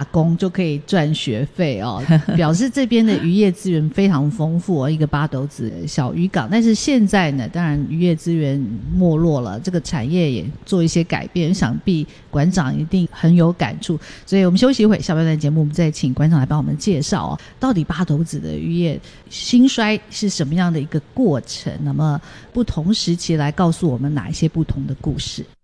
打工就可以赚学费哦，表示这边的渔业资源非常丰富哦，一个八斗子小渔港。但是现在呢，当然渔业资源没落了，这个产业也做一些改变，想必馆长一定很有感触。所以我们休息一会，下半段节目我们再请馆长来帮我们介绍哦，到底八斗子的渔业兴衰是什么样的一个过程，那么不同时期来告诉我们哪一些不同的故事。